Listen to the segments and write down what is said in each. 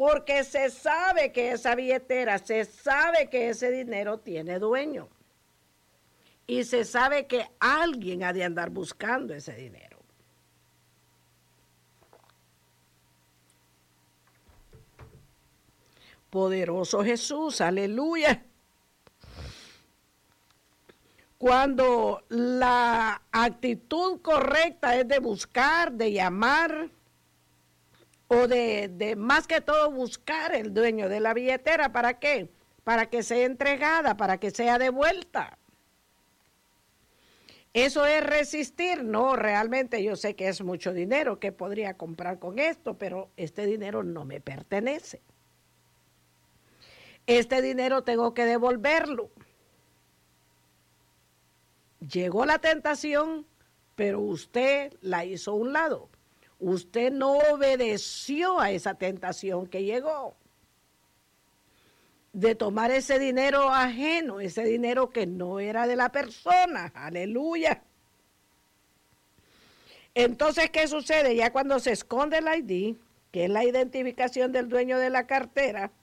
porque se sabe que esa billetera, se sabe que ese dinero tiene dueño. Y se sabe que alguien ha de andar buscando ese dinero. Poderoso Jesús, aleluya. Cuando la actitud correcta es de buscar, de llamar, o de más que todo buscar el dueño de la billetera, ¿para qué? Para que sea entregada, para que sea devuelta. Eso es resistir. No, realmente yo sé que es mucho dinero que podría comprar con esto, pero este dinero no me pertenece. Este dinero tengo que devolverlo. Llegó la tentación, pero usted la hizo a un lado. Usted no obedeció a esa tentación que llegó de tomar ese dinero ajeno, ese dinero que no era de la persona. Aleluya. Entonces, ¿qué sucede? Ya cuando se esconde el ID, que es la identificación del dueño de la cartera,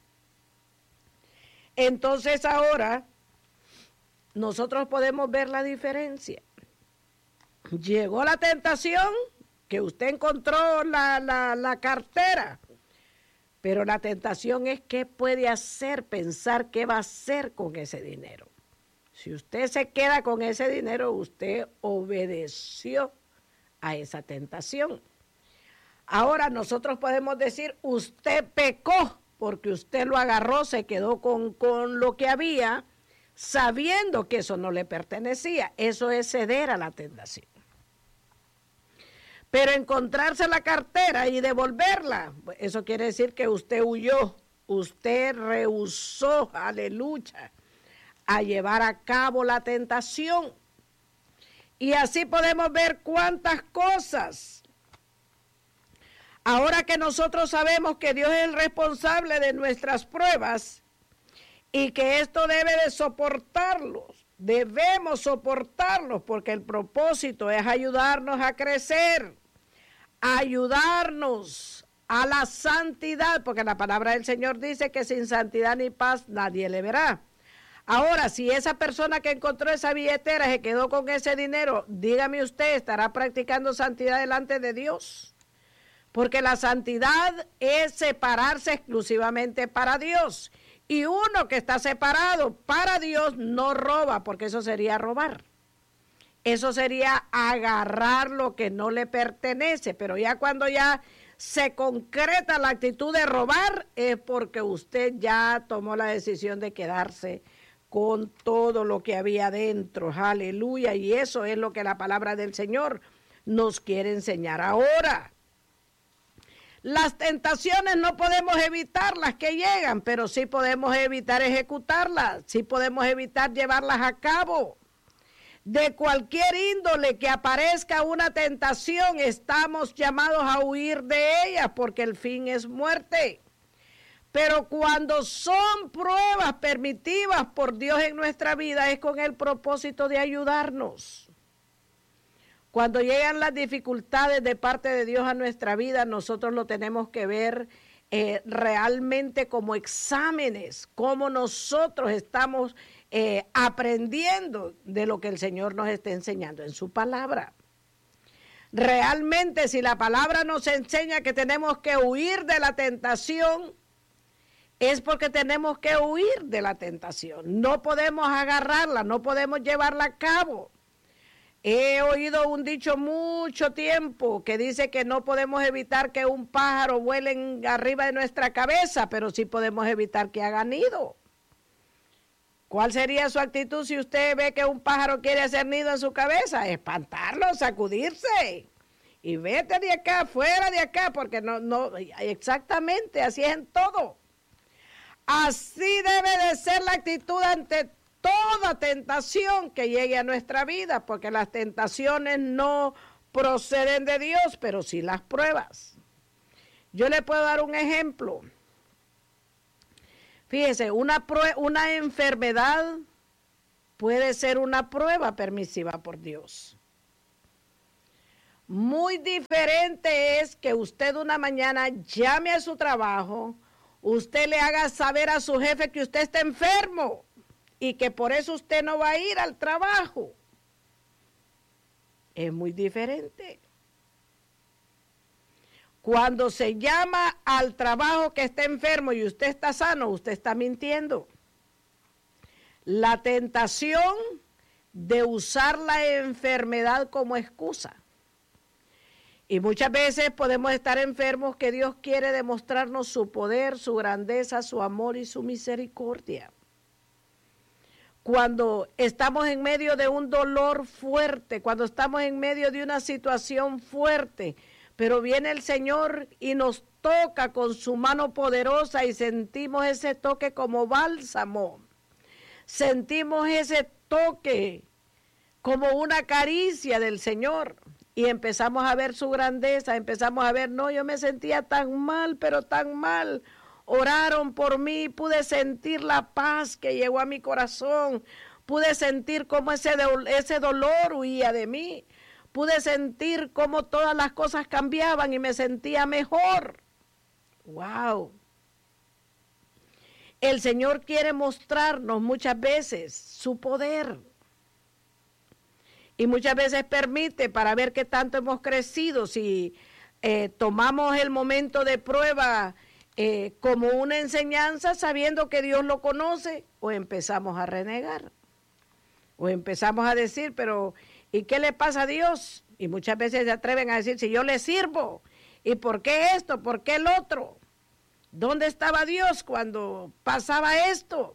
entonces ahora nosotros podemos ver la diferencia. Llegó la tentación, que usted encontró la cartera, pero la tentación es qué puede hacer, pensar qué va a hacer con ese dinero. Si usted se queda con ese dinero, usted obedeció a esa tentación. Ahora nosotros podemos decir, usted pecó, porque usted lo agarró, se quedó con lo que había, sabiendo que eso no le pertenecía. Eso es ceder a la tentación. Pero encontrarse la cartera y devolverla, eso quiere decir que usted huyó, usted rehusó, aleluya, a llevar a cabo la tentación. Y así podemos ver cuántas cosas. Ahora que nosotros sabemos que Dios es el responsable de nuestras pruebas y que esto debe de soportarlos, debemos soportarlos porque el propósito es ayudarnos a crecer, ayudarnos a la santidad, porque la palabra del Señor dice que sin santidad ni paz nadie le verá. Ahora, si esa persona que encontró esa billetera se quedó con ese dinero, dígame usted, ¿estará practicando santidad delante de Dios? Porque la santidad es separarse exclusivamente para Dios. Y uno que está separado para Dios no roba, porque eso sería robar. Eso sería agarrar lo que no le pertenece. Pero ya cuando ya se concreta la actitud de robar, es porque usted ya tomó la decisión de quedarse con todo lo que había dentro. Aleluya. Y eso es lo que la palabra del Señor nos quiere enseñar ahora. Las tentaciones no podemos evitarlas que llegan, pero sí podemos evitar ejecutarlas, sí podemos evitar llevarlas a cabo. De cualquier índole que aparezca una tentación, estamos llamados a huir de ella porque el fin es muerte. Pero cuando son pruebas permitidas por Dios en nuestra vida, es con el propósito de ayudarnos. Cuando llegan las dificultades de parte de Dios a nuestra vida, nosotros lo tenemos que ver realmente como exámenes, cómo nosotros estamos aprendiendo de lo que el Señor nos está enseñando en su palabra. Realmente, si la palabra nos enseña que tenemos que huir de la tentación, es porque tenemos que huir de la tentación. No podemos agarrarla, no podemos llevarla a cabo. He oído un dicho mucho tiempo que dice que no podemos evitar que un pájaro vuele arriba de nuestra cabeza, pero sí podemos evitar que haga nido. ¿Cuál sería su actitud si usted ve que un pájaro quiere hacer nido en su cabeza? Espantarlo, sacudirse. Y vete de acá, fuera de acá, porque no, exactamente, así es en todo. Así debe de ser la actitud ante toda tentación que llegue a nuestra vida, porque las tentaciones no proceden de Dios, pero sí las pruebas. Yo le puedo dar un ejemplo. Fíjese, una enfermedad puede ser una prueba permisiva por Dios. Muy diferente es que usted una mañana llame a su trabajo usted le haga saber a su jefe que usted está enfermo y que por eso usted no va a ir al trabajo. Es muy diferente. Cuando se llama al trabajo que está enfermo y usted está sano, usted está mintiendo. La tentación de usar la enfermedad como excusa. Y muchas veces podemos estar enfermos que Dios quiere demostrarnos su poder, su grandeza, su amor y su misericordia. Cuando estamos en medio de un dolor fuerte, cuando estamos en medio de una situación fuerte, pero viene el Señor y nos toca con su mano poderosa y sentimos ese toque como bálsamo. Sentimos ese toque como una caricia del Señor y empezamos a ver su grandeza, empezamos a ver, no, yo me sentía tan mal, pero tan mal. Oraron por mí, pude sentir la paz que llegó a mi corazón, pude sentir cómo ese dolor huía de mí. Pude sentir cómo todas las cosas cambiaban y me sentía mejor. ¡Wow! El Señor quiere mostrarnos muchas veces su poder. Y muchas veces permite para ver qué tanto hemos crecido. Si tomamos el momento de prueba como una enseñanza sabiendo que Dios lo conoce, o empezamos a renegar. O empezamos a decir, pero ¿y qué le pasa a Dios? Y muchas veces se atreven a decir, si yo le sirvo, ¿y por qué esto? ¿Por qué el otro? ¿Dónde estaba Dios cuando pasaba esto?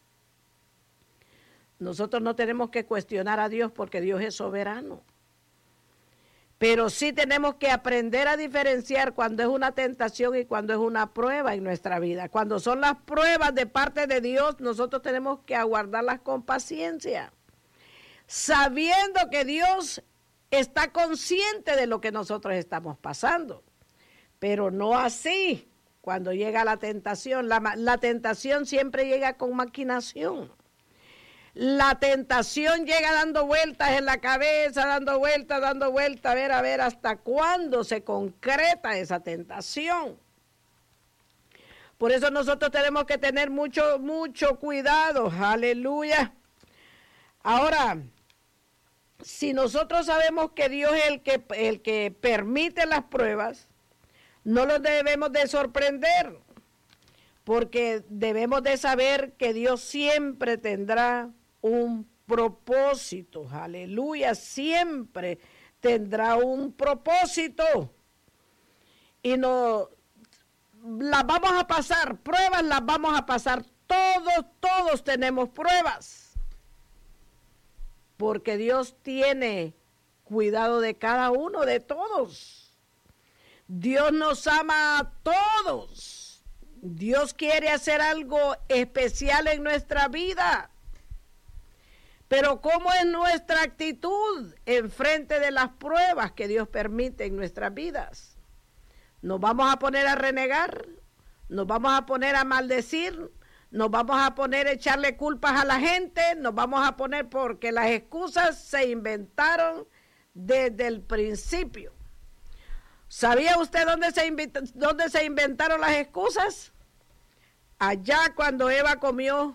Nosotros no tenemos que cuestionar a Dios porque Dios es soberano. Pero sí tenemos que aprender a diferenciar cuando es una tentación y cuando es una prueba en nuestra vida. Cuando son las pruebas de parte de Dios, nosotros tenemos que aguardarlas con paciencia, sabiendo que Dios está consciente de lo que nosotros estamos pasando, pero no así cuando llega la tentación. La tentación siempre llega con maquinación. La tentación llega dando vueltas en la cabeza, dando vueltas, a ver hasta cuándo se concreta esa tentación. Por eso nosotros tenemos que tener mucho cuidado, aleluya. Ahora, si nosotros sabemos que Dios es el que permite las pruebas, no los debemos de sorprender, porque debemos de saber que Dios siempre tendrá un propósito, aleluya, siempre tendrá un propósito. Y no las vamos a pasar, pruebas las vamos a pasar, todos tenemos pruebas, porque Dios tiene cuidado de cada uno, de todos. Dios nos ama a todos. Dios quiere hacer algo especial en nuestra vida. Pero ¿cómo es nuestra actitud en frente de las pruebas que Dios permite en nuestras vidas? ¿Nos vamos a poner a renegar? ¿Nos vamos a poner a maldecir? ¿Nos vamos a poner a echarle culpas a la gente? ¿Nos vamos a poner porque las excusas se inventaron desde el principio? ¿Sabía usted dónde se inventaron las excusas? Allá cuando Eva comió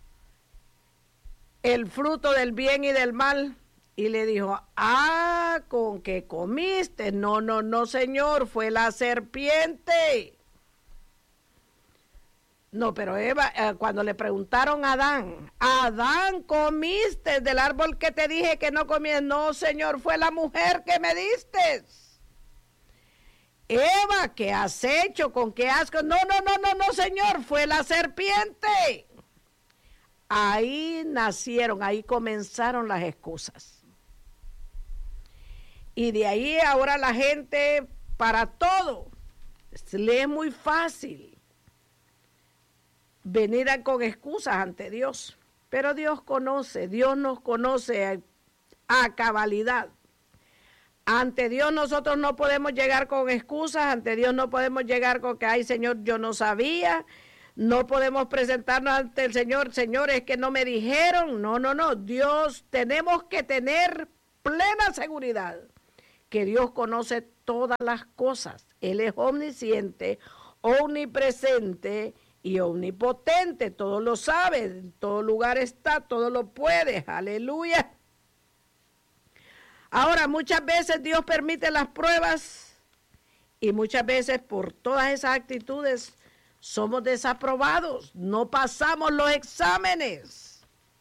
el fruto del bien y del mal y le dijo, ¿con qué comiste? No, señor, fue la serpiente. No, pero Eva, cuando le preguntaron a Adán, ¿comiste del árbol que te dije que no comías? No, señor, fue la mujer que me diste. Eva, ¿qué has hecho? ¿Con qué asco? No, señor, fue la serpiente. Ahí nacieron, ahí comenzaron las excusas. Y de ahí ahora la gente, para todo, le es muy fácil venir con excusas ante Dios. Pero Dios nos conoce a cabalidad. Ante Dios nosotros no podemos llegar con excusas, ante Dios no podemos llegar con que, ay Señor, yo no sabía. No podemos presentarnos ante el Señor, Señor, es que no me dijeron. No, Dios, tenemos que tener plena seguridad que Dios conoce todas las cosas. Él es omnisciente, omnipresente y omnipotente. Todo lo sabe, en todo lugar está, todo lo puede. Aleluya. Ahora, muchas veces Dios permite las pruebas y muchas veces por todas esas actitudes somos desaprobados, no pasamos los exámenes.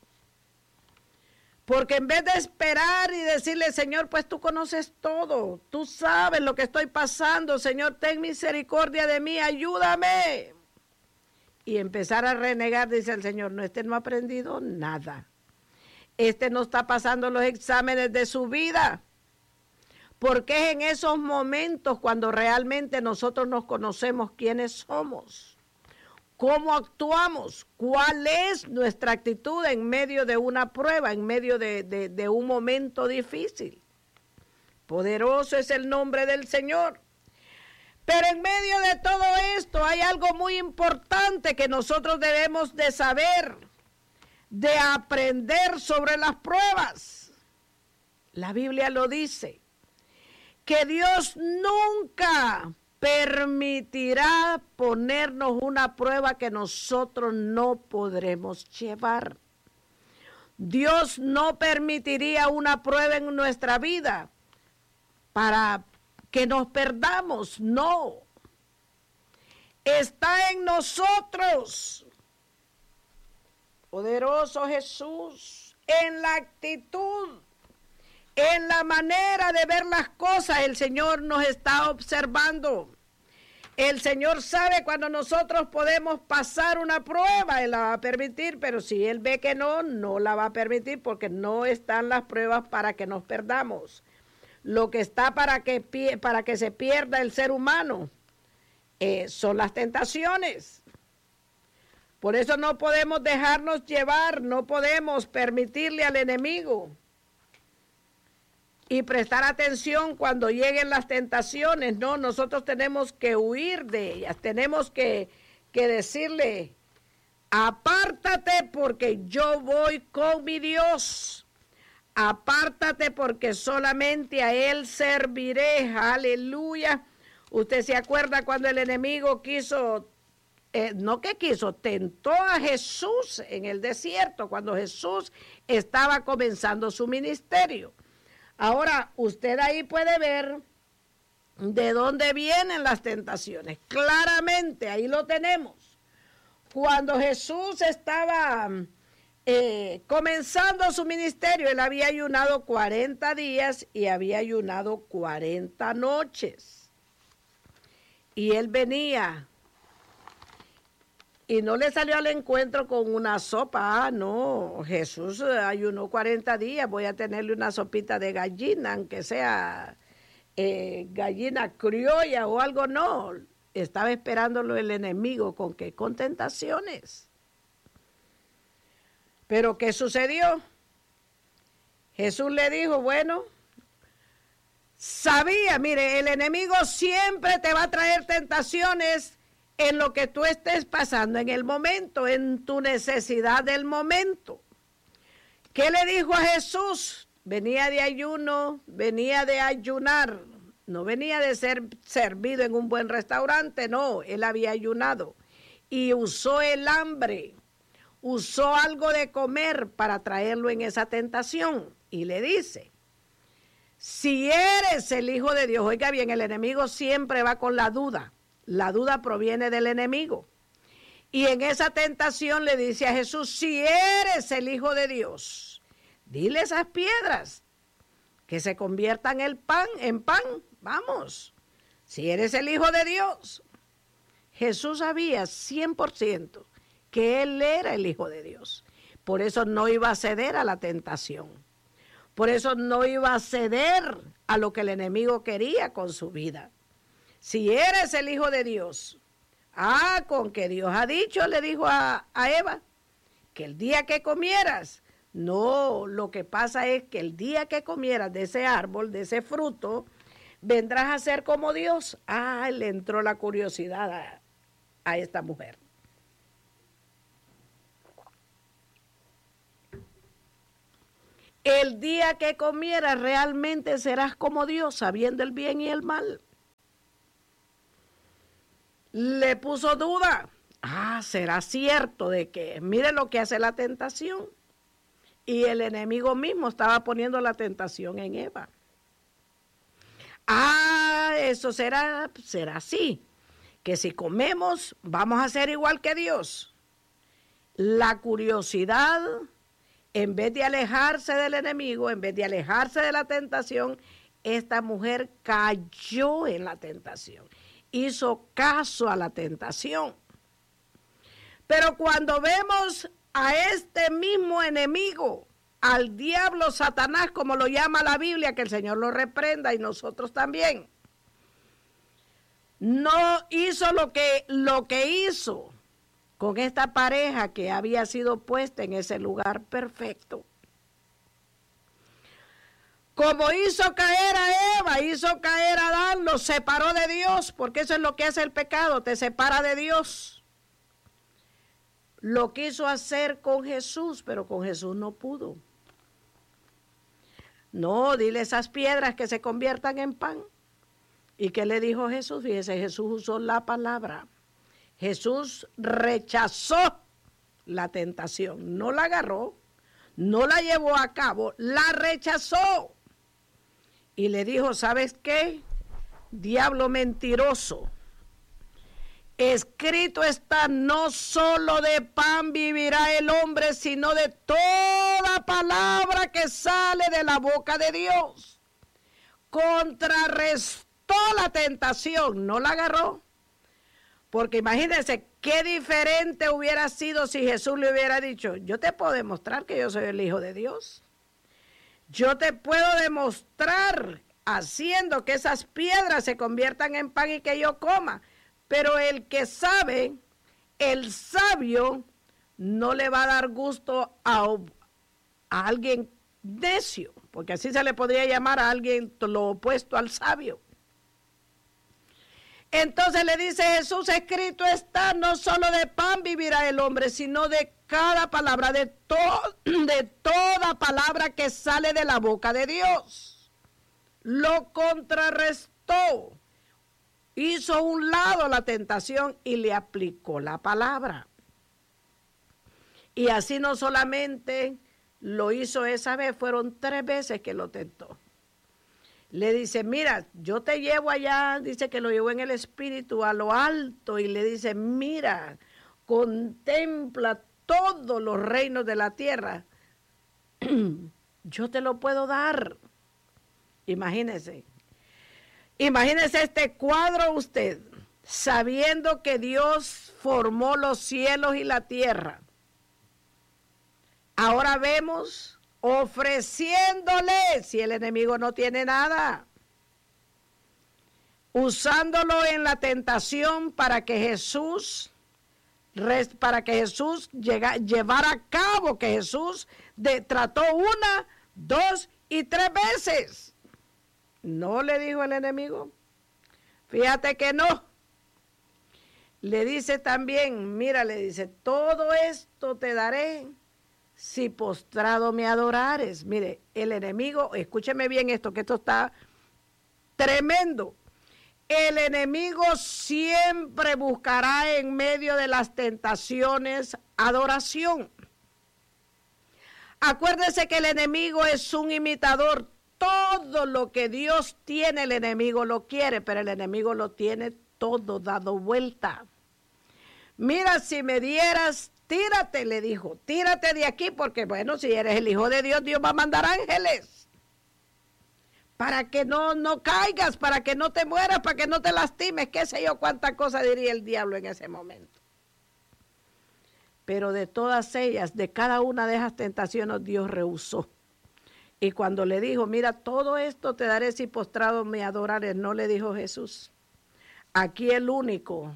Porque en vez de esperar y decirle, Señor, pues tú conoces todo, tú sabes lo que estoy pasando, Señor, ten misericordia de mí, ayúdame. Y empezar a renegar, dice el Señor, no, este no ha aprendido nada. Este no está pasando los exámenes de su vida. Porque es en esos momentos cuando realmente nosotros nos conocemos quiénes somos, cómo actuamos, cuál es nuestra actitud en medio de una prueba, en medio de un momento difícil. Poderoso es el nombre del Señor. Pero en medio de todo esto hay algo muy importante que nosotros debemos de saber, de aprender sobre las pruebas. La Biblia lo dice, que Dios nunca permitirá ponernos una prueba que nosotros no podremos llevar. Dios no permitiría una prueba en nuestra vida para que nos perdamos, no. Está en nosotros. Poderoso Jesús, en la actitud, en la manera de ver las cosas, el Señor nos está observando. El Señor sabe cuando nosotros podemos pasar una prueba, Él la va a permitir, pero si Él ve que no, no la va a permitir porque no están las pruebas para que nos perdamos. Lo que está para que se pierda el ser humano son las tentaciones. Por eso no podemos dejarnos llevar, no podemos permitirle al enemigo y prestar atención cuando lleguen las tentaciones. No, nosotros tenemos que huir de ellas, tenemos que decirle, apártate porque yo voy con mi Dios. Apártate porque solamente a Él serviré. Aleluya. Usted se acuerda cuando el enemigo tentó a Jesús en el desierto, cuando Jesús estaba comenzando su ministerio. Ahora, usted ahí puede ver de dónde vienen las tentaciones. Claramente, ahí lo tenemos. Cuando Jesús estaba comenzando su ministerio, Él había ayunado 40 días y había ayunado 40 noches. Y Él venía y no le salió al encuentro con una sopa. Ah, no, Jesús ayunó 40 días, voy a tenerle una sopita de gallina, aunque sea gallina criolla o algo. No, estaba esperándolo el enemigo. ¿Con qué? Con tentaciones. Pero ¿qué sucedió? Jesús le dijo, bueno, sabía, mire, el enemigo siempre te va a traer tentaciones en lo que tú estés pasando en el momento, en tu necesidad del momento. ¿Qué le dijo a Jesús? Venía de ayuno, venía de ayunar, no venía de ser servido en un buen restaurante, no, Él había ayunado y usó el hambre, usó algo de comer para traerlo en esa tentación y le dice, si eres el Hijo de Dios, oiga bien, el enemigo siempre va con la duda proviene del enemigo. Y en esa tentación le dice a Jesús, si eres el Hijo de Dios, dile a esas piedras que se conviertan en pan, vamos, si eres el Hijo de Dios. Jesús sabía 100% que Él era el Hijo de Dios. Por eso no iba a ceder a la tentación. Por eso no iba a ceder a lo que el enemigo quería con su vida. Si eres el Hijo de Dios, con que Dios ha dicho, le dijo a Eva, que el día que comieras, no, lo que pasa es que el día que comieras de ese árbol, de ese fruto, vendrás a ser como Dios. Le entró la curiosidad a esta mujer. El día que comieras realmente serás como Dios, sabiendo el bien y el mal. le puso duda. ¿Será cierto de que mire lo que hace la tentación? Y el enemigo mismo estaba poniendo la tentación en Eva. Eso será así, que si comemos vamos a ser igual que Dios. La curiosidad, en vez de alejarse del enemigo, en vez de alejarse de la tentación, esta mujer cayó en la tentación, hizo caso a la tentación. Pero cuando vemos a este mismo enemigo, al diablo, Satanás, como lo llama la Biblia, que el Señor lo reprenda y nosotros también, no hizo lo que hizo con esta pareja que había sido puesta en ese lugar perfecto. Como hizo caer a Eva, hizo caer a Adán, lo separó de Dios, porque eso es lo que hace el pecado, te separa de Dios. Lo quiso hacer con Jesús, pero con Jesús no pudo. No, dile esas piedras que se conviertan en pan. ¿Y qué le dijo Jesús? Fíjese, Jesús usó la palabra. Jesús rechazó la tentación, no la agarró, no la llevó a cabo, la rechazó. Y le dijo, ¿sabes qué? Diablo mentiroso. Escrito está, no solo de pan vivirá el hombre, sino de toda palabra que sale de la boca de Dios. Contrarrestó la tentación, no la agarró. Porque imagínense qué diferente hubiera sido si Jesús le hubiera dicho, yo te puedo demostrar que yo soy el Hijo de Dios. Yo te puedo demostrar haciendo que esas piedras se conviertan en pan y que yo coma. Pero el que sabe, el sabio, no le va a dar gusto a alguien necio, porque así se le podría llamar a alguien lo opuesto al sabio. Entonces le dice Jesús, escrito está, no solo de pan vivirá el hombre, sino de cada palabra, de toda palabra que sale de la boca de Dios. Lo contrarrestó. Hizo a un lado la tentación y le aplicó la palabra. Y así no solamente lo hizo esa vez, fueron 3 veces que lo tentó. Le dice, mira, yo te llevo allá, dice que lo llevó en el espíritu a lo alto y le dice, mira, contempla todos los reinos de la tierra. Yo te lo puedo dar. Imagínese este cuadro usted, sabiendo que Dios formó los cielos y la tierra. Ahora vemos ofreciéndole, si el enemigo no tiene nada, usándolo en la tentación para que Jesús llevara a cabo, que Jesús trató 1, 2 y 3 veces. No le dijo el enemigo, fíjate que no. Le dice también, mira, le dice, todo esto te daré si postrado me adorares. Mire, el enemigo, escúcheme bien esto, que esto está tremendo. El enemigo siempre buscará en medio de las tentaciones adoración. Acuérdese que el enemigo es un imitador. Todo lo que Dios tiene, el enemigo lo quiere, pero el enemigo lo tiene todo dado vuelta. Mira, si me dieras, tírate, le dijo, tírate de aquí, porque bueno, si eres el Hijo de Dios, Dios va a mandar ángeles. Para que no caigas, para que no te mueras, para que no te lastimes, qué sé yo cuánta cosa diría el diablo en ese momento. Pero de todas ellas, de cada una de esas tentaciones, Dios rehusó. Y cuando le dijo, mira, todo esto te daré si postrado me adorares, no le dijo Jesús. Aquí el único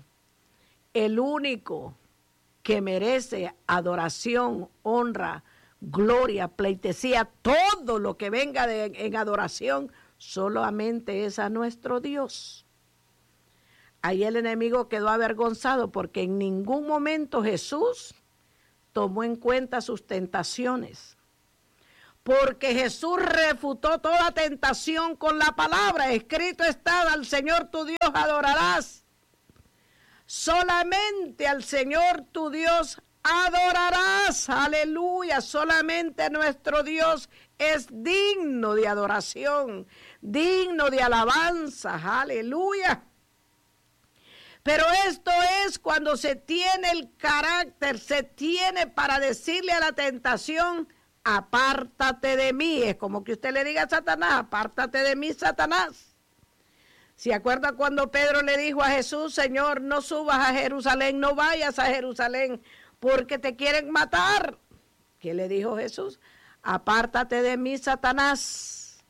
que merece adoración, honra, gloria, pleitesía, todo lo que venga en adoración, solamente es a nuestro Dios. Ahí el enemigo quedó avergonzado porque en ningún momento Jesús tomó en cuenta sus tentaciones. Porque Jesús refutó toda tentación con la palabra. Escrito está, al Señor tu Dios adorarás Solamente al Señor tu Dios adorarás. Aleluya. Solamente nuestro Dios es digno de adoración, digno de alabanza. Aleluya. Pero esto es cuando se tiene el carácter, se tiene para decirle a la tentación, apártate de mí. Es como que usted le diga a Satanás, apártate de mí, Satanás. ¿Se acuerda cuando Pedro le dijo a Jesús, Señor, no subas a Jerusalén, no vayas a Jerusalén, porque te quieren matar? ¿Qué le dijo Jesús? Apártate de mí, Satanás.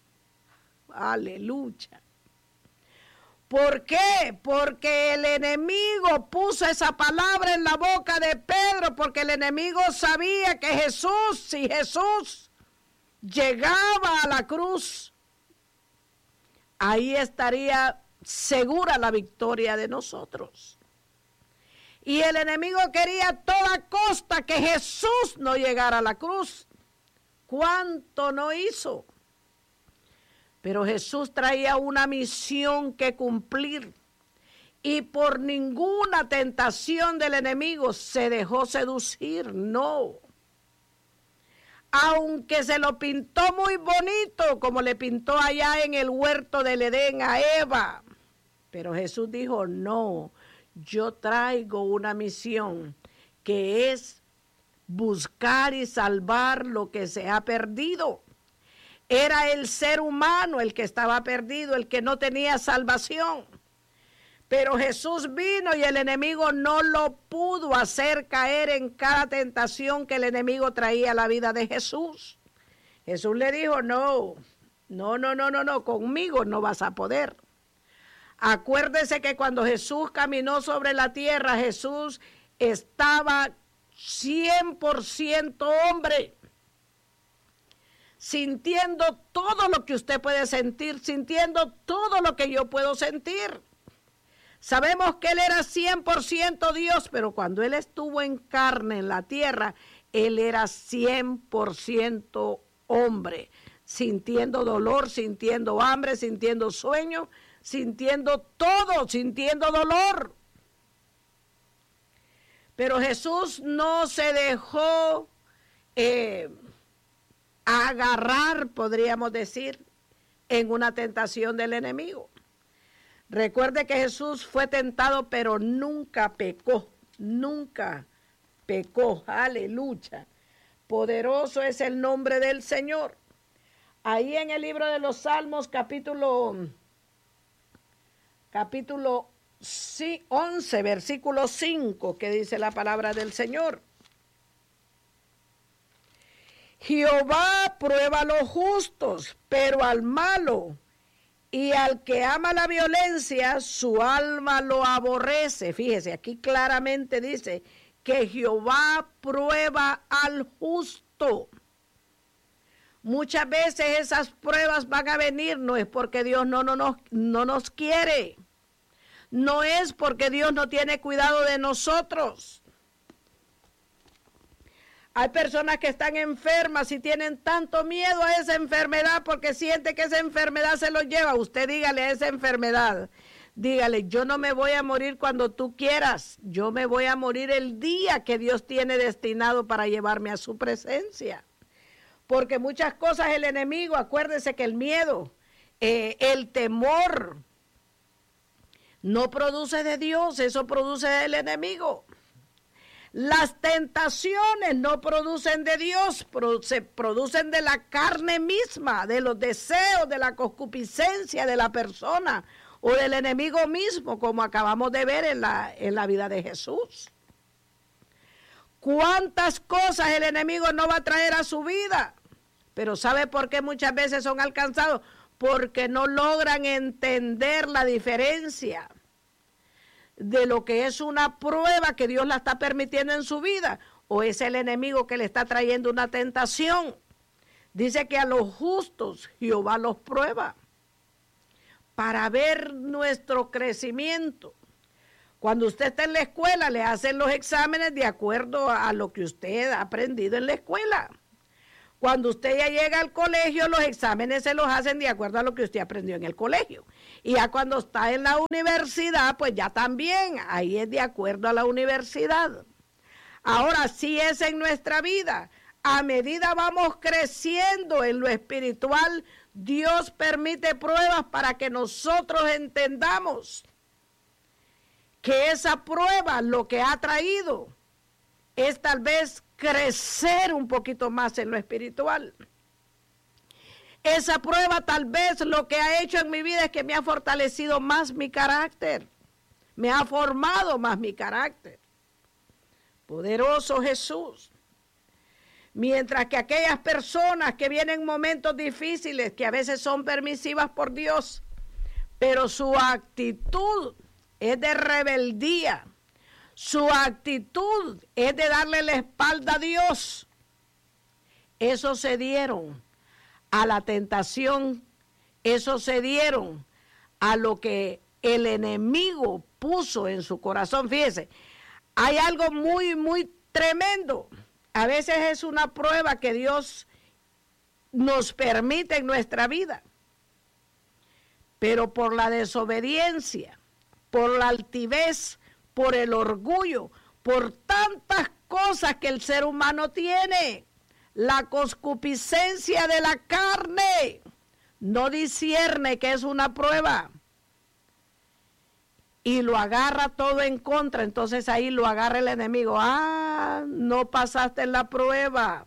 Aleluya. ¿Por qué? Porque el enemigo puso esa palabra en la boca de Pedro, porque el enemigo sabía que Jesús, si Jesús llegaba a la cruz, ahí estaría segura la victoria de nosotros. Y el enemigo quería a toda costa que Jesús no llegara a la cruz. ¿Cuánto no hizo? Pero Jesús traía una misión que cumplir y por ninguna tentación del enemigo se dejó seducir, no. Aunque se lo pintó muy bonito, como le pintó allá en el huerto del Edén a Eva. Pero Jesús dijo, no, yo traigo una misión que es buscar y salvar lo que se ha perdido. Era el ser humano el que estaba perdido, el que no tenía salvación. Pero Jesús vino y el enemigo no lo pudo hacer caer en cada tentación que el enemigo traía a la vida de Jesús. Jesús le dijo, no, conmigo no vas a poder. Acuérdese que cuando Jesús caminó sobre la tierra, Jesús estaba 100% hombre. Sintiendo todo lo que usted puede sentir, sintiendo todo lo que yo puedo sentir. Sabemos que Él era 100% Dios, pero cuando Él estuvo en carne en la tierra, Él era 100% hombre, sintiendo dolor, sintiendo hambre, sintiendo sueño, sintiendo todo, sintiendo dolor. Pero Jesús no se dejó agarrar, podríamos decir, en una tentación del enemigo. Recuerde que Jesús fue tentado, pero nunca pecó, aleluya. Poderoso es el nombre del Señor. Ahí en el libro de los Salmos, capítulo 11, versículo 5, que dice la palabra del Señor. Jehová prueba a los justos, pero al malo y al que ama la violencia, su alma lo aborrece. Fíjese, aquí claramente dice que Jehová prueba al justo. Muchas veces esas pruebas van a venir, no es porque Dios no nos quiere, no es porque Dios no tiene cuidado de nosotros. Hay personas que están enfermas y tienen tanto miedo a esa enfermedad porque siente que esa enfermedad se los lleva. Usted dígale a esa enfermedad, dígale, yo no me voy a morir cuando tú quieras, yo me voy a morir el día que Dios tiene destinado para llevarme a su presencia. Porque muchas cosas el enemigo, acuérdese que el miedo, el temor, no produce de Dios, eso produce del enemigo. Las tentaciones no producen de Dios, se producen de la carne misma, de los deseos, de la concupiscencia de la persona o del enemigo mismo, como acabamos de ver en la vida de Jesús. ¿Cuántas cosas el enemigo no va a traer a su vida? Pero ¿sabe por qué muchas veces son alcanzados? Porque no logran entender la diferencia de lo que es una prueba que Dios la está permitiendo en su vida, o es el enemigo que le está trayendo una tentación. Dice que a los justos Jehová los prueba para ver nuestro crecimiento. Cuando usted está en la escuela, le hacen los exámenes de acuerdo a lo que usted ha aprendido en la escuela. Cuando usted ya llega al colegio, los exámenes se los hacen de acuerdo a lo que usted aprendió en el colegio. Y ya cuando está en la universidad, pues ya también, ahí es de acuerdo a la universidad. Ahora sí es en nuestra vida. A medida vamos creciendo en lo espiritual, Dios permite pruebas para que nosotros entendamos que esa prueba lo que ha traído es tal vez crecer un poquito más en lo espiritual. Esa prueba tal vez lo que ha hecho en mi vida es que me ha fortalecido más mi carácter, me ha formado más mi carácter. Poderoso Jesús. Mientras que aquellas personas que vienen momentos difíciles, que a veces son permisivas por Dios, pero su actitud es de rebeldía, su actitud es de darle la espalda a Dios, esos se dieron a la tentación, esos se dieron a lo que el enemigo puso en su corazón. Fíjese, hay algo muy tremendo. A veces es una prueba que Dios nos permite en nuestra vida, pero por la desobediencia, por la altivez, por el orgullo, por tantas cosas que el ser humano tiene, la concupiscencia de la carne, no discierne que es una prueba y lo agarra todo en contra. Entonces ahí lo agarra el enemigo. No pasaste la prueba,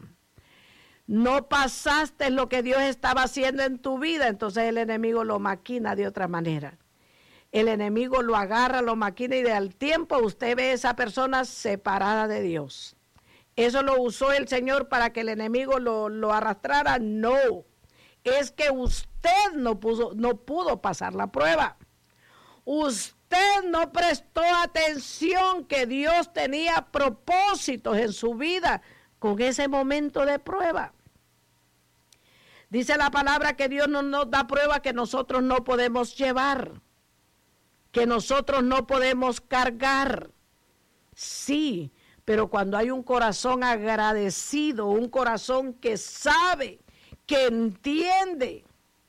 no pasaste lo que Dios estaba haciendo en tu vida. Entonces el enemigo lo maquina de otra manera. El enemigo lo agarra, lo maquina y al tiempo usted ve a esa persona separada de Dios. ¿Eso lo usó el Señor para que el enemigo lo arrastrara? No, es que usted no pudo pasar la prueba. Usted no prestó atención que Dios tenía propósitos en su vida con ese momento de prueba. Dice la palabra que Dios no nos da prueba que nosotros no podemos llevar, que nosotros no podemos cargar. Sí, pero cuando hay un corazón agradecido, un corazón que sabe, que entiende.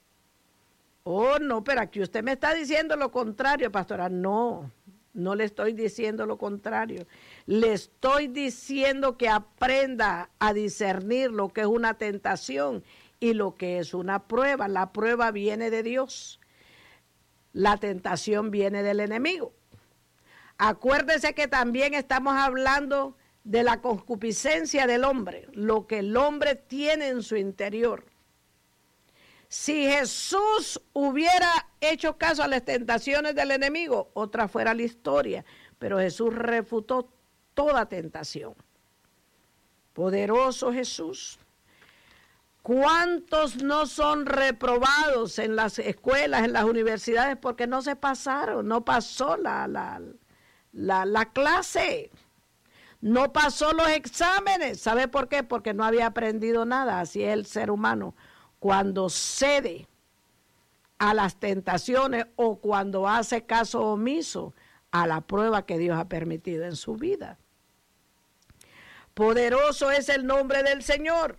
Oh, no, pero aquí usted me está diciendo lo contrario, pastora. No, no le estoy diciendo lo contrario. Le estoy diciendo que aprenda a discernir lo que es una tentación y lo que es una prueba. La prueba viene de Dios. La tentación viene del enemigo. Acuérdese que también estamos hablando de la concupiscencia del hombre, lo que el hombre tiene en su interior. Si Jesús hubiera hecho caso a las tentaciones del enemigo, otra fuera la historia, pero Jesús refutó toda tentación. Poderoso Jesús. ¿Cuántos no son reprobados en las escuelas, en las universidades, porque no se pasaron, no pasó la clase, no pasó los exámenes? ¿Sabe por qué? Porque no había aprendido nada. Así es el ser humano. Cuando cede a las tentaciones o cuando hace caso omiso a la prueba que Dios ha permitido en su vida. Poderoso es el nombre del Señor.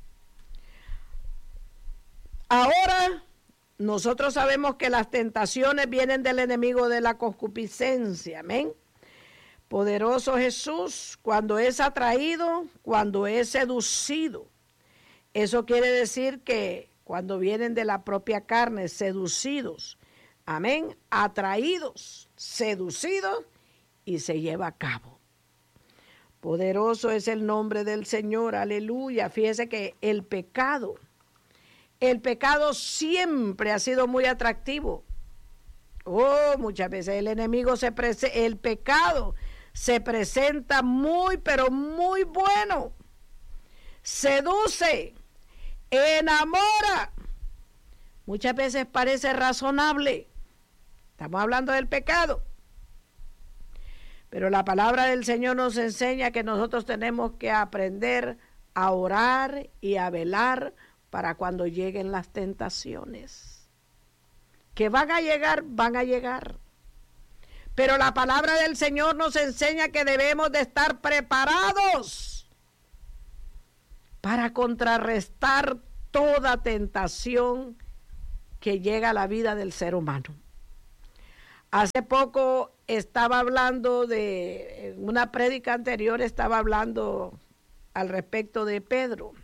Ahora, nosotros sabemos que las tentaciones vienen del enemigo de la concupiscencia. Amén. Poderoso Jesús, cuando es atraído, cuando es seducido. Eso quiere decir que cuando vienen de la propia carne, seducidos, amén, atraídos, seducidos y se lleva a cabo. Poderoso es el nombre del Señor, aleluya. Fíjese que el pecado siempre ha sido muy atractivo. Oh, muchas veces el enemigo el pecado se presenta muy, pero muy bueno. Seduce, enamora. Muchas veces parece razonable. Estamos hablando del pecado. Pero la palabra del Señor nos enseña que nosotros tenemos que aprender a orar y a velar para cuando lleguen las tentaciones. Que van a llegar, van a llegar. Pero la palabra del Señor nos enseña que debemos de estar preparados. para contrarrestar toda tentación que llega a la vida del ser humano. Hace poco estaba hablando en una prédica anterior estaba hablando al respecto de Pedro.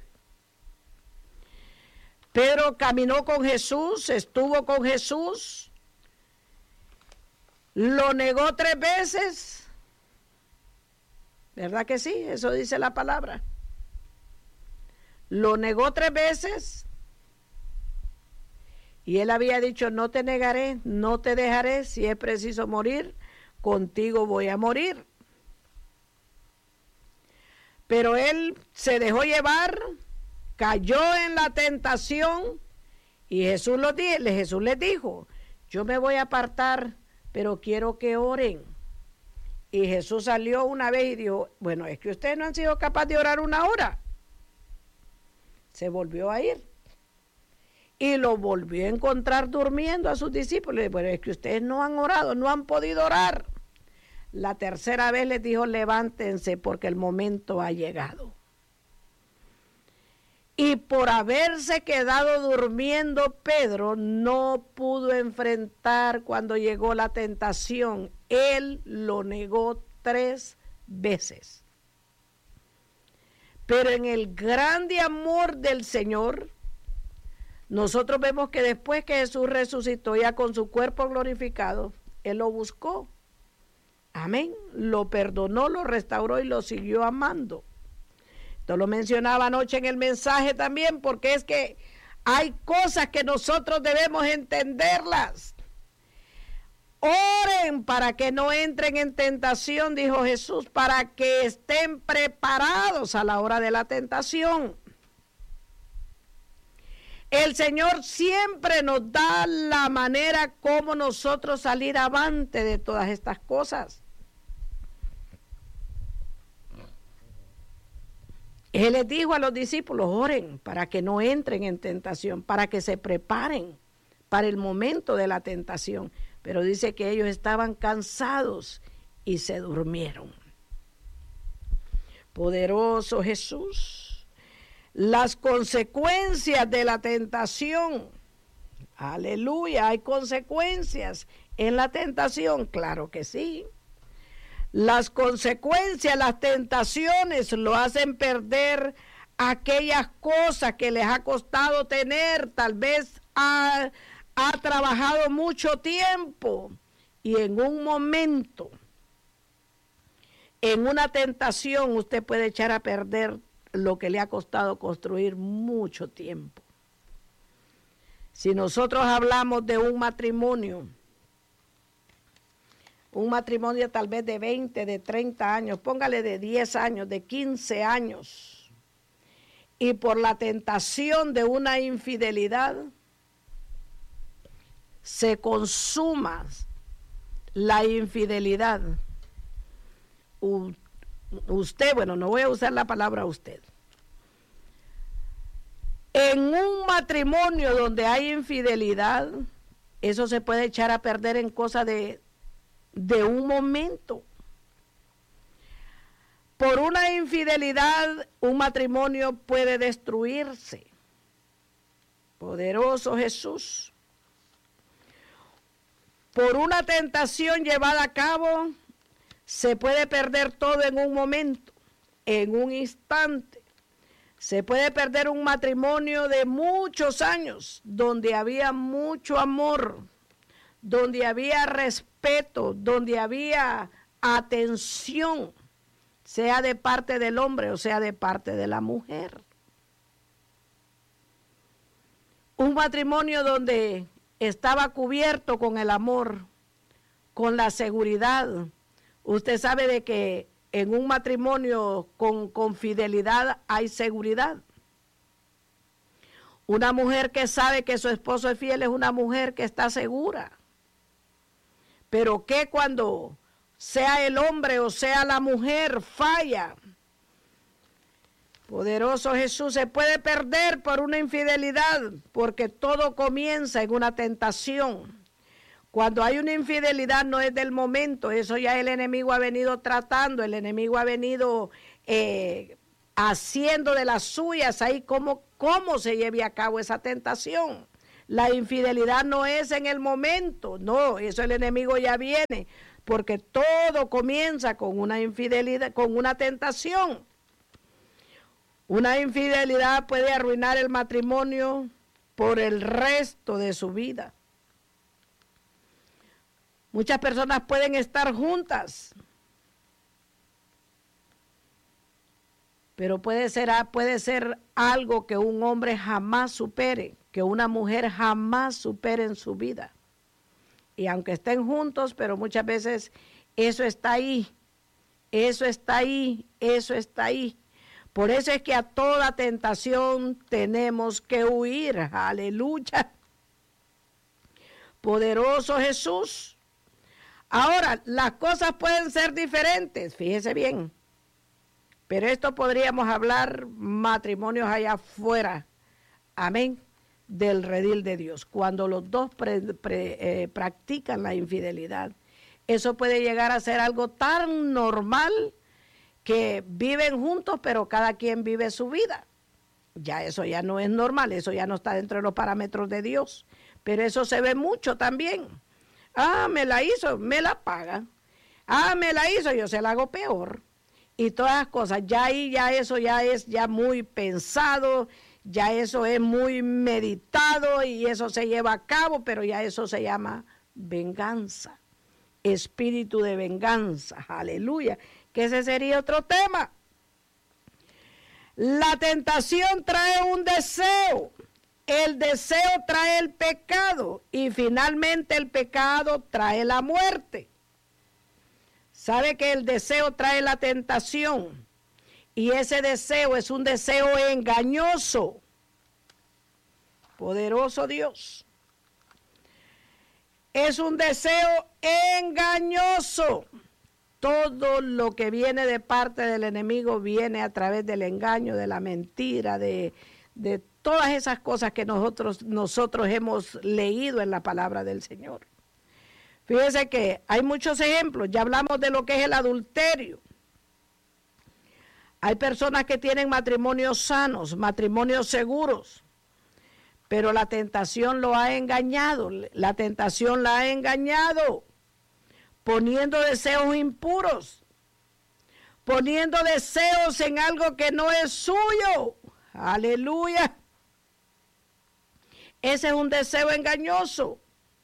Pedro caminó con Jesús, estuvo con Jesús, lo negó 3 veces. ¿Verdad que sí? Eso dice la palabra. Lo negó 3 veces. Y él había dicho, no te negaré, no te dejaré, si es preciso morir, contigo voy a morir. Pero él se dejó llevar, cayó en la tentación y Jesús les dijo, yo me voy a apartar, pero quiero que oren. Y Jesús salió una vez y dijo, bueno, es que ustedes no han sido capaces de orar 1 hora. Se volvió a ir. Y lo volvió a encontrar durmiendo a sus discípulos. Bueno, es que ustedes no han orado, no han podido orar. La 3ª vez les dijo, levántense porque el momento ha llegado. Y por haberse quedado durmiendo, Pedro no pudo enfrentar cuando llegó la tentación. Él lo negó 3 veces. Pero en el grande amor del Señor, nosotros vemos que después que Jesús resucitó ya con su cuerpo glorificado, Él lo buscó. Amén. Lo perdonó, lo restauró y lo siguió amando. Esto lo mencionaba anoche en el mensaje también, porque es que hay cosas que nosotros debemos entenderlas. Oren para que no entren en tentación, dijo Jesús, para que estén preparados a la hora de la tentación. El Señor siempre nos da la manera como nosotros salir avante de todas estas cosas. Él les dijo a los discípulos, oren para que no entren en tentación, para que se preparen para el momento de la tentación. Pero dice que ellos estaban cansados y se durmieron. Poderoso Jesús. Las consecuencias de la tentación. Aleluya, hay consecuencias en la tentación, claro que sí. Las consecuencias, las tentaciones lo hacen perder aquellas cosas que les ha costado tener, tal vez ha trabajado mucho tiempo y en un momento, en una tentación, usted puede echar a perder lo que le ha costado construir mucho tiempo. Si nosotros hablamos de un matrimonio tal vez de 20, de 30 años, póngale de 10 años, de 15 años, y por la tentación de una infidelidad, se consuma la infidelidad. Usted, bueno, no voy a usar la palabra usted. En un matrimonio donde hay infidelidad, eso se puede echar a perder en cosa de un momento. Por una infidelidad, un matrimonio puede destruirse. Poderoso Jesús. Por una tentación llevada a cabo, se puede perder todo en un momento, en un instante. Se puede perder un matrimonio de muchos años, donde había mucho amor, donde había respeto, donde había atención, sea de parte del hombre o sea de parte de la mujer. Un matrimonio donde estaba cubierto con el amor, con la seguridad. Usted sabe de que en un matrimonio con fidelidad hay seguridad. Una mujer que sabe que su esposo es fiel es una mujer que está segura. Pero que cuando sea el hombre o sea la mujer falla, poderoso Jesús, se puede perder por una infidelidad, porque todo comienza en una tentación. Cuando hay una infidelidad no es del momento, eso ya el enemigo ha venido tratando, el enemigo ha venido haciendo de las suyas ahí cómo se lleve a cabo esa tentación. La infidelidad no es en el momento, no, eso el enemigo ya viene, porque todo comienza con una infidelidad, con una tentación. Una infidelidad puede arruinar el matrimonio por el resto de su vida. Muchas personas pueden estar juntas, pero puede ser algo que un hombre jamás supere, que una mujer jamás supere en su vida. Y aunque estén juntos, pero muchas veces eso está ahí, eso está ahí, eso está ahí. Por eso es que a toda tentación tenemos que huir. Aleluya. Poderoso Jesús. Ahora, las cosas pueden ser diferentes, fíjese bien. Pero esto podríamos hablar matrimonios allá afuera. Amén. Del redil de Dios. Cuando los dos practican la infidelidad, eso puede llegar a ser algo tan normal que viven juntos, pero cada quien vive su vida. Ya eso ya no es normal, eso ya no está dentro de los parámetros de Dios. Pero eso se ve mucho también. Ah, me la hizo, me la paga. Ah, me la hizo, yo se la hago peor. Y todas las cosas, ya ahí, ya eso ya es ya muy pensado, ya eso es muy meditado y eso se lleva a cabo, pero ya eso se llama venganza, espíritu de venganza, aleluya, que ese sería otro tema. La tentación trae un deseo, el deseo trae el pecado y finalmente el pecado trae la muerte. Sabe que el deseo trae la tentación y ese deseo es un deseo engañoso. Poderoso Dios. Es un deseo engañoso. Todo lo que viene de parte del enemigo viene a través del engaño, de la mentira, de todas esas cosas que nosotros hemos leído en la palabra del Señor. Fíjese que hay muchos ejemplos, ya hablamos de lo que es el adulterio. Hay personas que tienen matrimonios sanos, matrimonios seguros, pero la tentación lo ha engañado, la tentación la ha engañado, poniendo deseos impuros, poniendo deseos en algo que no es suyo. Aleluya. Ese es un deseo engañoso.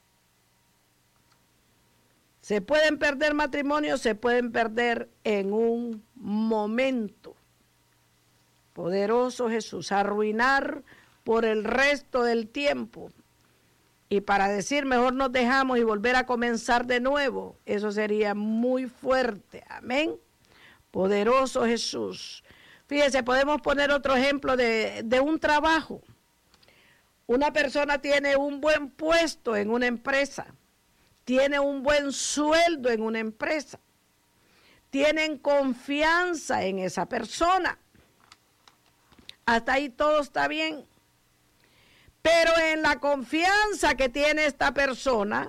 Se pueden perder matrimonios, se pueden perder en un momento. Poderoso Jesús, arruinar por el resto del tiempo. Y para decir, mejor nos dejamos y volver a comenzar de nuevo, eso sería muy fuerte. Amén. Poderoso Jesús. Fíjese, podemos poner otro ejemplo de un trabajo. Una persona tiene un buen puesto en una empresa. Tiene un buen sueldo en una empresa. Tienen confianza en esa persona. Hasta ahí todo está bien. Pero en la confianza que tiene esta persona,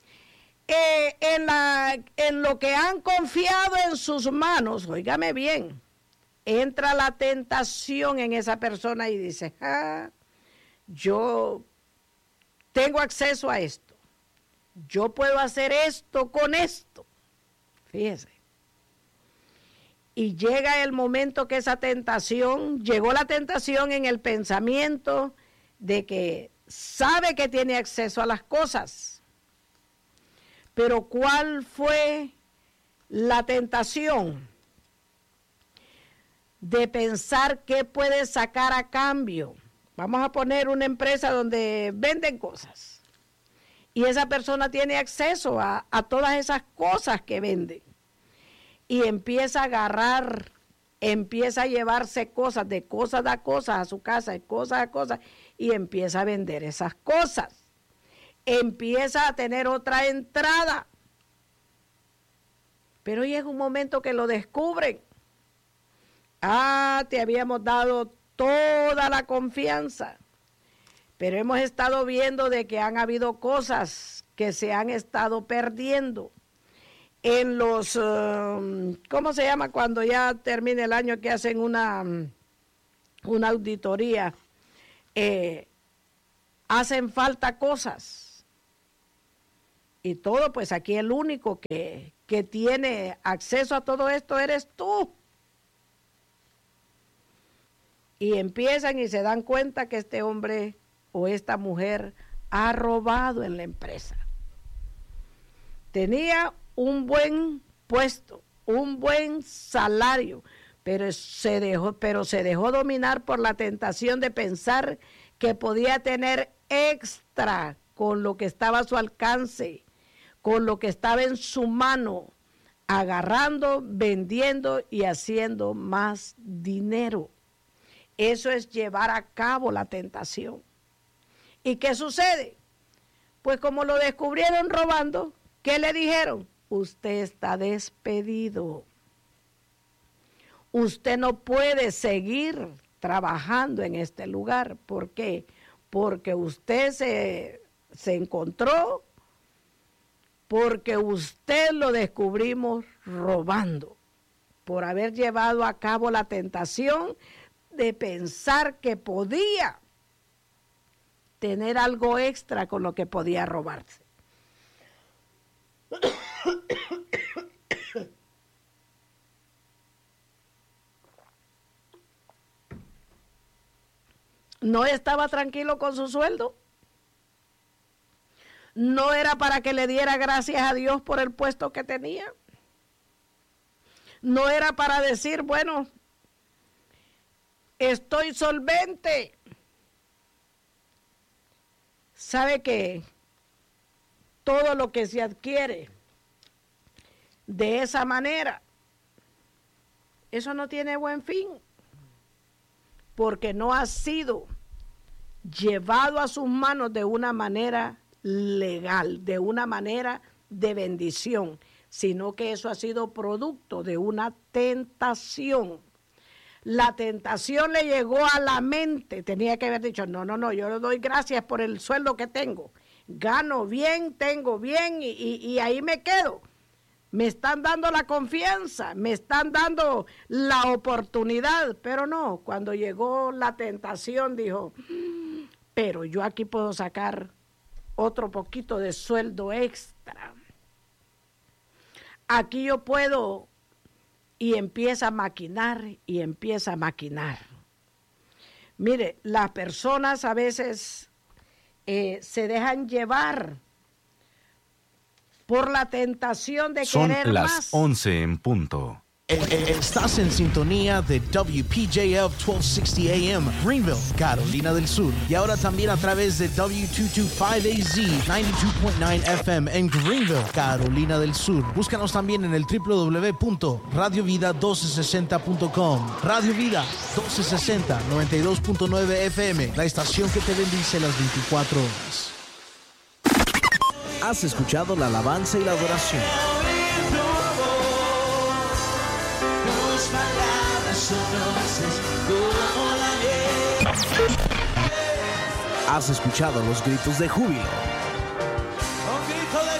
en lo que han confiado en sus manos, óigame bien, entra la tentación en esa persona y dice, yo tengo acceso a esto. Yo puedo hacer esto con esto. Fíjese. Y llega el momento que llegó la tentación en el pensamiento de que sabe que tiene acceso a las cosas. Pero ¿cuál fue la tentación? De pensar qué puede sacar a cambio. Vamos a poner una empresa donde venden cosas. Y esa persona tiene acceso a todas esas cosas que venden. Y empieza a agarrar, empieza a llevarse cosas, de cosas a cosas a su casa, de cosas a cosas, y empieza a vender esas cosas. Empieza a tener otra entrada. Pero llega un momento que lo descubren. Te habíamos dado toda la confianza. Pero hemos estado viendo de que han habido cosas que se han estado perdiendo. en los, ¿cómo se llama? Cuando ya termine el año que hacen una auditoría, hacen falta cosas. Y todo, pues aquí el único que tiene acceso a todo esto eres tú. Y empiezan y se dan cuenta que este hombre o esta mujer ha robado en la empresa. Tenía un buen puesto, un buen salario, pero se dejó dominar por la tentación de pensar que podía tener extra con lo que estaba a su alcance, con lo que estaba en su mano, agarrando, vendiendo y haciendo más dinero. Eso es llevar a cabo la tentación. ¿Y qué sucede? Pues como lo descubrieron robando, ¿qué le dijeron? Usted está despedido. Usted no puede seguir trabajando en este lugar. ¿Por qué? Porque usted se encontró, porque usted lo descubrimos robando, por haber llevado a cabo la tentación de pensar que podía tener algo extra con lo que podía robarse. No estaba tranquilo con su sueldo. No era para que le diera gracias a Dios por el puesto que tenía. No era para decir, bueno, estoy solvente. ¿Sabe que todo lo que se adquiere de esa manera, eso no tiene buen fin? Porque no ha sido llevado a sus manos de una manera legal, de una manera de bendición, sino que eso ha sido producto de una tentación. La tentación le llegó a la mente, tenía que haber dicho, no, yo le doy gracias por el sueldo que tengo, gano bien, tengo bien y ahí me quedo. Me están dando la confianza, me están dando la oportunidad, pero no, cuando llegó la tentación dijo, pero yo aquí puedo sacar otro poquito de sueldo extra. Aquí yo puedo, y empieza a maquinar y empieza a maquinar. Mire, las personas a veces se dejan llevar por la tentación de querer más. Son las 11 en punto. Estás en sintonía de WPJF 1260 AM, Greenville, Carolina del Sur. Y ahora también a través de W225AZ 92.9 FM en Greenville, Carolina del Sur. Búscanos también en el www.radiovida1260.com. Radio Vida 1260, 92.9 FM, la estación que te bendice las 24 horas. Has escuchado la alabanza y la adoración. Has escuchado los gritos de júbilo. ¡Un grito de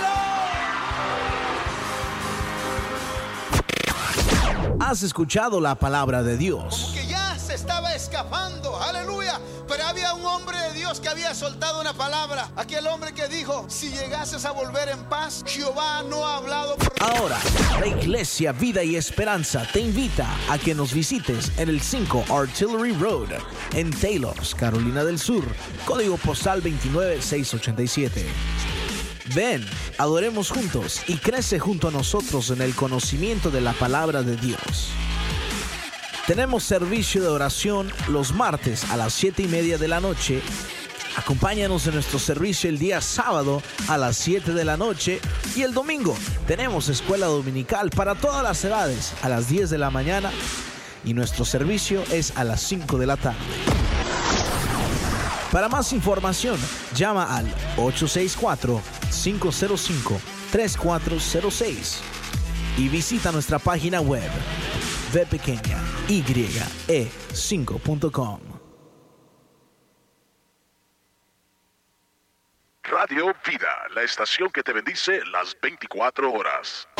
júbilo! Has escuchado la palabra de Dios. Como que ya se estaba escapando, aleluya. Pero había un hombre de Dios que había soltado una palabra. Aquel hombre que dijo, si llegases a volver en paz, Jehová no ha hablado por... Ahora, la Iglesia Vida y Esperanza te invita a que nos visites en el 5 Artillery Road, en Taylors, Carolina del Sur, código postal 29687. Ven, adoremos juntos y crece junto a nosotros en el conocimiento de la palabra de Dios. Tenemos servicio de oración los martes a las 7:30 de la noche. Acompáñanos en nuestro servicio el día sábado a las 7 de la noche. Y el domingo tenemos escuela dominical para todas las edades a las 10 de la mañana. Y nuestro servicio es a las 5 de la tarde. Para más información, llama al 864-505-3406 y visita nuestra página web vpequeñaye5.com. Radio Vida, la estación que te bendice las 24 horas.